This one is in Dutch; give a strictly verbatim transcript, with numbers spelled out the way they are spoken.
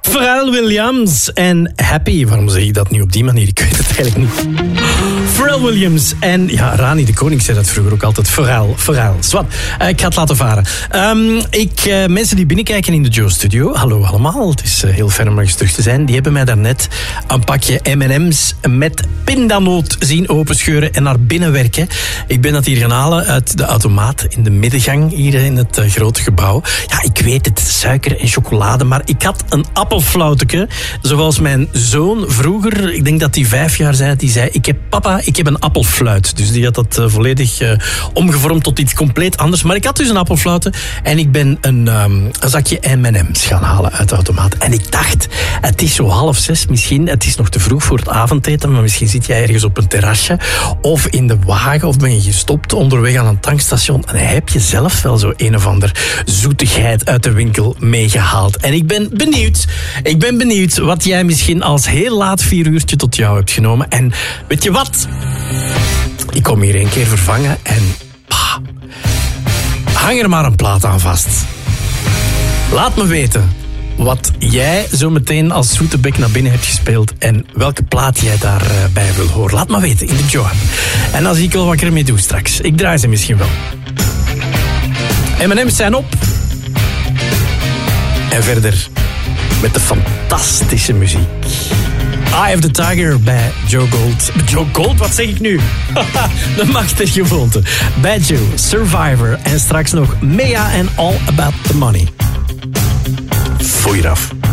Pharrell Williams en Happy. Waarom zeg ik dat nu op die manier? Ik weet het eigenlijk niet. Pharrell Williams en ja, Rani de Koning zei dat vroeger ook altijd. Pharrell, Pharrell. Zwat, uh, ik ga het laten varen. Um, ik, uh, mensen die binnenkijken in de Joe Studio, hallo allemaal. Het is uh, heel fijn om eens terug te zijn. Die hebben mij daarnet een pakje M en M's met pindanoot zien openscheuren en naar binnen werken. Ik ben dat hier gaan halen uit de automaat in de middengang hier in het uh, grote gebouw. Ja, ik weet het, suiker en chocolade, maar ik had een appelflauteke, zoals mijn zoon vroeger, ik denk dat hij vijf jaar zei, die zei, ik heb papa, ik heb een appelfluit. Dus die had dat uh, volledig uh, omgevormd tot iets compleet anders. Maar ik had dus een appelfluiten en ik ben een, um, een zakje M en M's gaan halen uit de automaat. En ik dacht, het is zo half zes, misschien, het is nog te vroeg voor het avondeten, maar misschien zit jij ergens op een terrasje of in de wagen of ben je gestopt onderweg aan een tankstation en heb je zelf wel zo een of ander zoetigheid uit de winkel meegehaald. En ik ben benieuwd, ik ben benieuwd wat jij misschien als heel laat vier uurtje tot jou hebt genomen. En weet je wat? Ik kom hier één keer vervangen en bah, hang er maar een plaat aan vast. Laat me weten wat jij zo meteen als zoete bek naar binnen hebt gespeeld en welke plaat jij daarbij uh, wil horen. Laat me weten in de Joe. En dan zie ik wel wat ik ermee doe straks. Ik draai ze misschien wel. M en M's zijn op. En verder met de fantastische muziek. Eye of the Tiger bij Joe Gold. Joe Gold, wat zeg ik nu? De macht der gewoonte. Bij Joe, Survivor en straks nog Mea en All About the Money. Foei eraf.